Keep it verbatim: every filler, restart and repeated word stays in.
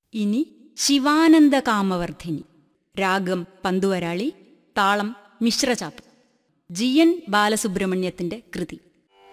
ഇനി ശിവാനന്ദ കാമവർദ്ധിനി. രാഗം പന്തുവരാളി, താളം മിശ്രചാപ്പ്. ജി എൻ ബാലസുബ്രഹ്മണ്യത്തിന്റെ കൃതി.